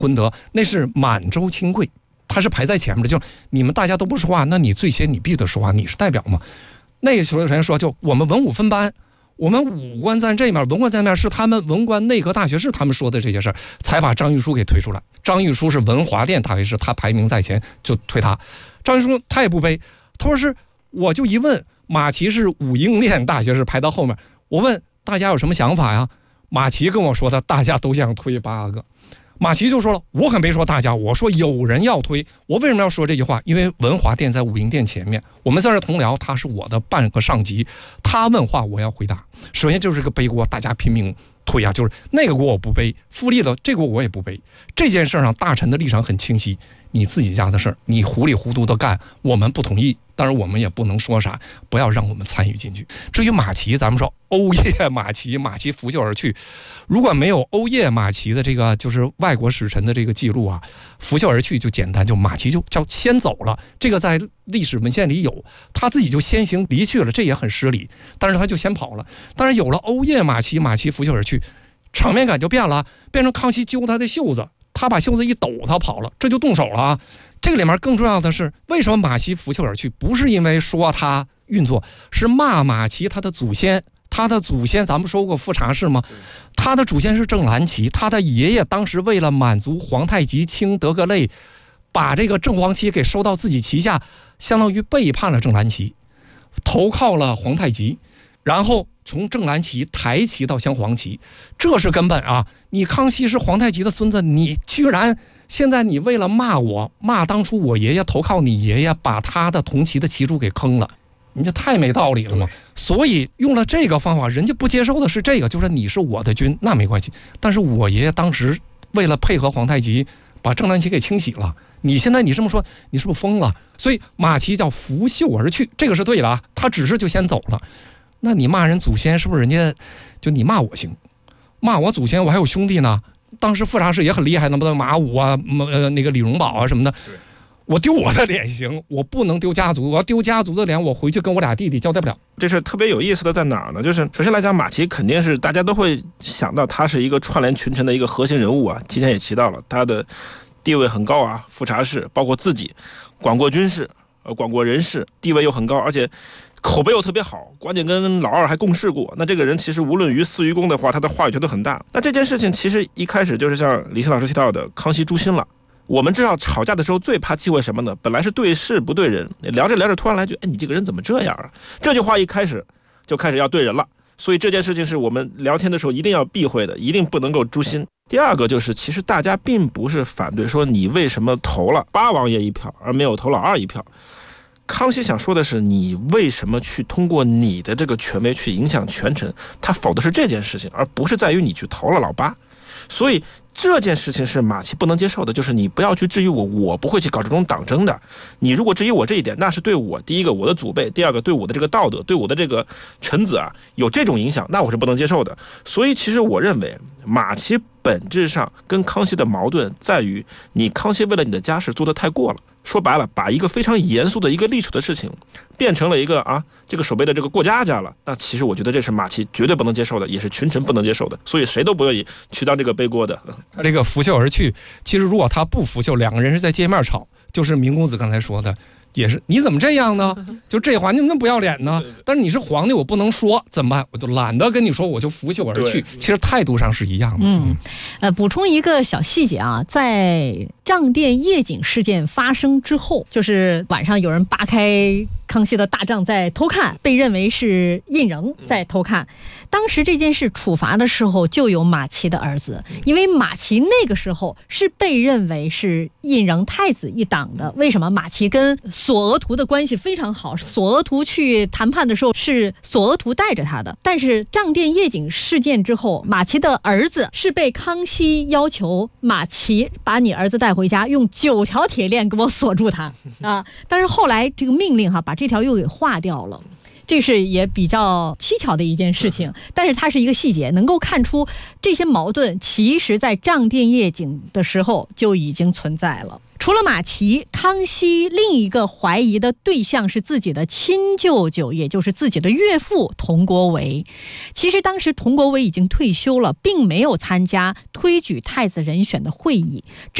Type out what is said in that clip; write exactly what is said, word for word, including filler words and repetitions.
浑德，那是满洲亲贵，他是排在前面的，就你们大家都不说话，那你最先你必须得说话，你是代表嘛。那个时候人说，就我们文武分班，我们武官在这面，文官在那，是他们文官内阁大学士他们说的这些事儿，才把张玉书给推出来。张玉书是文华殿大学士，他排名在前，就推他。张玉书他也不卑，他说是，我就一问，马齐是武英殿大学士，排到后面，我问大家有什么想法呀？马齐跟我说的，大家都想推八个。马齐就说了，我可没说大家，我说有人要推。我为什么要说这句话？因为文华殿在武英殿前面，我们在这同僚，他是我的半个上级，他问话我要回答。首先就是个背锅，大家拼命推啊，就是那个锅我不背，复立的这个锅我也不背。这件事上大臣的立场很清晰，你自己家的事儿，你糊里糊涂的干，我们不同意，当然我们也不能说啥，不要让我们参与进去。至于马齐，咱们说欧叶马齐，马齐拂袖而去。如果没有欧叶马齐的这个就是外国使臣的这个记录啊，拂袖而去就简单，就马齐就叫先走了。这个在历史文献里有，他自己就先行离去了，这也很失礼。但是他就先跑了。但是有了欧叶马齐，马齐拂袖而去，场面感就变了，变成康熙揪他的袖子，他把袖子一抖，他跑了，这就动手了啊。这个里面更重要的是，为什么马齐拂袖而去？不是因为说他运作，是骂马齐他的祖先。他的祖先咱们说过富察氏吗？他的祖先是郑兰齐，他的爷爷当时为了满足皇太极卿德格类，把这个正黄旗给收到自己旗下，相当于背叛了郑兰齐，投靠了皇太极，然后从正蓝旗抬旗到镶黄旗，这是根本啊！你康熙是皇太极的孙子，你居然现在你为了骂我，骂当初我爷爷投靠你爷爷，把他的铜旗的旗柱给坑了，你这太没道理了嘛！所以用了这个方法，人家不接受的是这个，就是你是我的军，那没关系。但是我爷爷当时为了配合皇太极，把正蓝旗给清洗了。你现在你这么说，你是不是疯了？所以马齐叫拂袖而去，这个是对的啊，他只是就先走了。那你骂人祖先，是不是人家就你骂我行，骂我祖先，我还有兄弟呢。当时富察氏也很厉害，那么马武啊，呃那个李荣保啊什么的，我丢我的脸行，我不能丢家族，我要丢家族的脸，我回去跟我俩弟弟交代不了。 这是特别有意思的在哪儿呢？就是首先来讲，马齐肯定是大家都会想到他是一个串联群臣的一个核心人物啊。之前也提到了他的地位很高啊，富察氏包括自己管过军事，呃管过人事，地位又很高，而且口碑又特别好，关键跟老二还共事过。那这个人其实无论于私于公的话，他的话语权都很大。那这件事情其实一开始就是像李欣老师提到的，康熙诛心了。我们知道吵架的时候最怕忌讳什么呢？本来是对事不对人，聊着聊着突然来句，哎，你这个人怎么这样啊？这句话一开始就开始要对人了。所以这件事情是我们聊天的时候一定要避讳的，一定不能够诛心。第二个就是，其实大家并不是反对说你为什么投了八王爷一票，而没有投老二一票。康熙想说的是，你为什么去通过你的这个权威去影响权臣？他否的是这件事情，而不是在于你去投了老八。所以这件事情是马齐不能接受的，就是你不要去质疑我，我不会去搞这种党争的。你如果质疑我这一点，那是对我第一个我的祖辈，第二个对我的这个道德，对我的这个臣子啊有这种影响，那我是不能接受的。所以其实我认为马齐本质上跟康熙的矛盾在于，你康熙为了你的家事做得太过了。说白了，把一个非常严肃的一个历史的事情变成了一个啊这个守备的这个过家家了，那其实我觉得这是马齐绝对不能接受的，也是群臣不能接受的，所以谁都不愿意去当这个背锅的。 他这个拂袖而去，其实如果他不拂袖，两个人是在街面吵，就是明公子刚才说的，也是你怎么这样呢？就这话你怎么不要脸呢？但是你是皇帝，我不能说，怎么办？我就懒得跟你说，我就拂袖而去。其实态度上是一样的。 嗯，呃，补充一个小细节啊，在账殿夜景事件发生之后，就是晚上有人扒开康熙的大帐在偷看，被认为是胤禛在偷看。当时这件事处罚的时候就有马齐的儿子，因为马齐那个时候是被认为是胤禛太子一党的。为什么？马齐跟索额图的关系非常好，索额图去谈判的时候是索额图带着他的。但是账殿夜景事件之后，马齐的儿子是被康熙要求马齐把你儿子带回家，用九条铁链给我锁住他啊！但是后来这个命令哈，把这条又给划掉了。这是也比较蹊跷的一件事情，但是它是一个细节，能够看出这些矛盾其实在账殿夜景的时候就已经存在了。 除了马齐，康熙另一个怀疑的对象是自己的亲舅舅，也就是自己的岳父佟国维。其实当时佟国维已经退休了，并没有参加推举太子人选的会议。